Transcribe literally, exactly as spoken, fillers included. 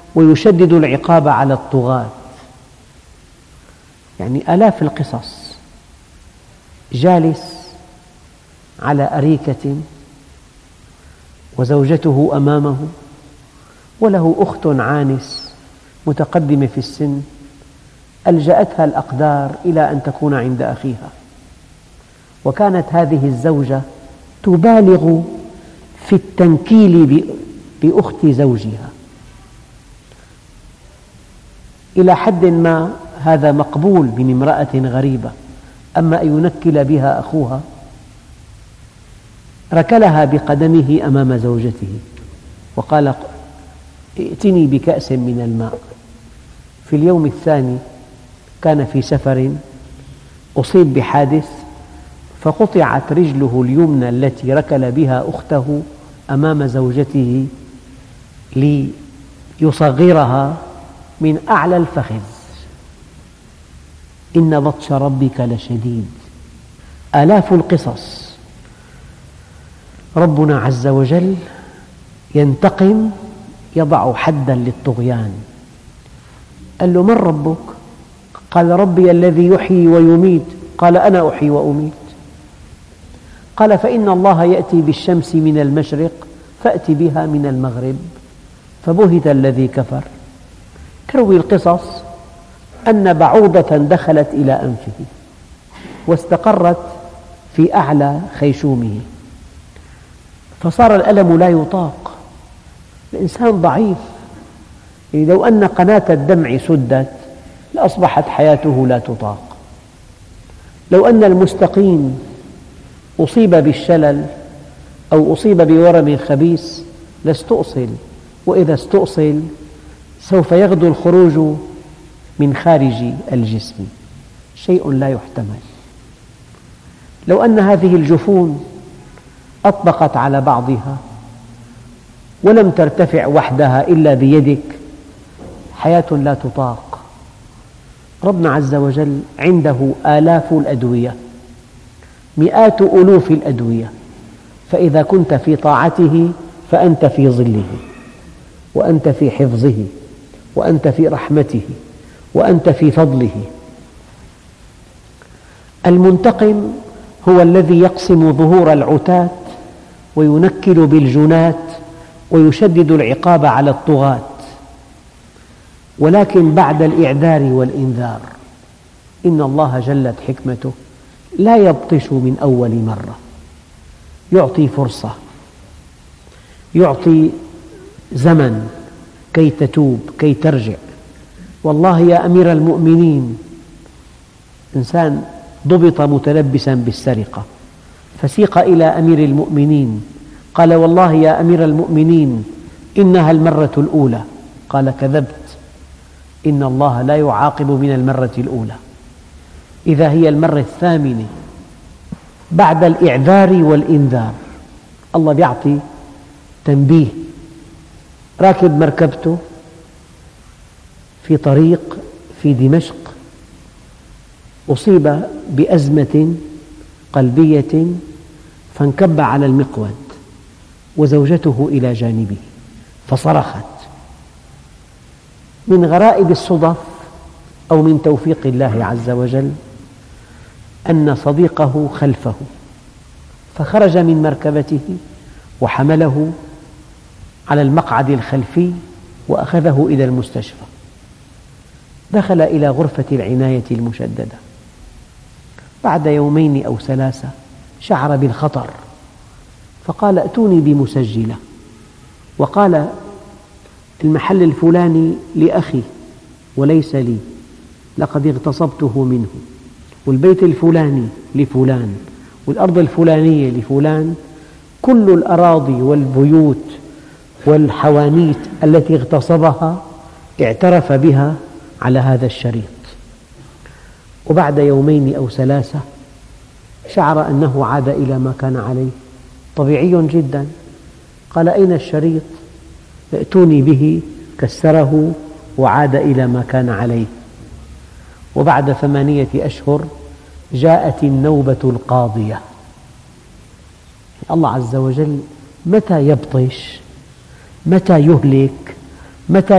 ويشدد العقاب على الطغاة. يعني آلاف القصص، جالس على أريكة وزوجته أمامه وله أخت عانس متقدمة في السن، ألجأتها الأقدار إلى أن تكون عند أخيها، وكانت هذه الزوجة تبالغ في التنكيل بأخت زوجها إلى حد ما هذا مقبول من امرأة غريبة، أما أن ينكل بها أخوها. ركلها بقدمه أمام زوجته وقال: ائتني بكأس من الماء. في اليوم الثاني كان في سفر، أصيب بحادث فقطعت رجله اليمنى التي ركل بها أخته أمام زوجته ليصغرها من أعلى الفخذ. إن بطش ربك لشديد. آلاف القصص. ربنا عز وجل ينتقم، يضع حداً للطغيان. قال له: من ربك؟ قال: ربي الذي يحيي ويميت. قال: أنا أحيي وأميت. قال: فإن الله يأتي بالشمس من المشرق فأت بها من المغرب. فبهت الذي كفر. تروي القصص أن بعوضة دخلت إلى أنفه واستقرت في أعلى خيشومه، فصار الألم لا يطاق. الإنسان ضعيف، يعني لو أن قناة الدمع سدت لأصبحت حياته لا تطاق. لو أن المستقيم أصيب بالشلل أو أصيب بورم خبيث لاستؤصل، وإذا استؤصل سوف يغدو الخروج من خارج الجسم، شيء لا يحتمل. لو أن هذه الجفون أطبقت على بعضها ولم ترتفع وحدها إلا بيدك، حياة لا تطاق. ربنا عز وجل عنده آلاف الأدوية، مئات ألوف الأدوية، فإذا كنت في طاعته فأنت في ظله، وأنت في حفظه، وأنت في رحمته، وأنت في فضله. المنتقم هو الذي يقسم ظهور العتاة وينكل بالجنات ويشدد العقاب على الطغاة، ولكن بعد الإعذار والإنذار. إن الله جلت حكمته لا يبطش من أول مرة، يعطي فرصة، يعطي زمن كي تتوب، كي ترجع. والله يا أمير المؤمنين، إنسان ضبط متلبسا بالسرقة فسيق إلى أمير المؤمنين، قال: والله يا أمير المؤمنين إنها المرة الأولى. قال: كذبت، إن الله لا يعاقب من المرة الأولى، إذا هي المرة الثامنة بعد الإعذار والإنذار. الله يعطي تنبيه. راكب مركبته في طريق في دمشق، أصيب بأزمة قلبية فانكب على المقود وزوجته إلى جانبه فصرخت. من غرائب الصدف أو من توفيق الله عز وجل أن صديقه خلفه، فخرج من مركبته وحمله على المقعد الخلفي وأخذه إلى المستشفى. دخل إلى غرفة العناية المشددة. بعد يومين أو ثلاثة شعر بالخطر فقال: ائتوني بمسجلة. وقال: المحل الفلاني لأخي وليس لي، لقد اغتصبته منه، والبيت الفلاني لفلان، والأرض الفلانية لفلان. كل الأراضي والبيوت والحوانيت التي اغتصبها اعترف بها على هذا الشريط. وبعد يومين أو ثلاثة شعر أنه عاد إلى ما كان عليه، طبيعي جدا. قال: أين الشريط؟ ائتوني به. كسره وعاد إلى ما كان عليه. وبعد ثمانية أشهر جاءت النوبة القاضية. الله عز وجل متى يبطش؟ متى يهلك؟ متى